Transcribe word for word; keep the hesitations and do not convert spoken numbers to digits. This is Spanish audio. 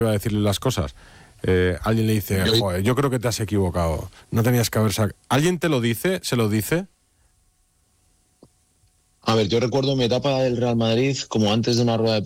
iba a decirle las cosas. Eh, alguien le dice, joder, yo creo que te has equivocado, no tenías que haber sacado. ¿Alguien te lo dice? ¿Se lo dice? A ver, yo recuerdo mi etapa del Real Madrid como antes de una rueda de